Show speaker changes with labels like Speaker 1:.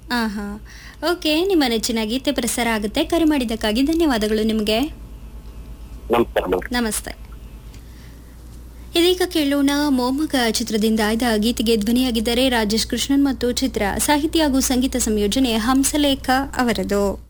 Speaker 1: ಆಹಾ. ಓಕೆ, ನಿಮ್ಮ ನೆಚ್ಚಿನ ಗೀತೆ ಪ್ರಸಾರ ಆಗುತ್ತೆ. ಕರೆ ಮಾಡಿದ್ದಕ್ಕಾಗಿ ಧನ್ಯವಾದಗಳು ನಿಮಗೆ.
Speaker 2: ನಮಸ್ಕಾರ ಮೇಡಮ್.
Speaker 1: ನಮಸ್ತೆ. ಇದೀಗ ಕೇಳೋಣ ಮೊಮ್ಮಗ ಚಿತ್ರದಿಂದ ಆಯ್ದ ಗೀತೆಗೆ ಧ್ವನಿಯಾಗಿದ್ದಾರೆ ರಾಜೇಶ್ ಕೃಷ್ಣನ್ ಮತ್ತು ಚಿತ್ರ. ಸಾಹಿತ್ಯ ಹಾಗೂ ಸಂಗೀತ ಸಂಯೋಜನೆ ಹಂಸಲೇಖ ಅವರದು.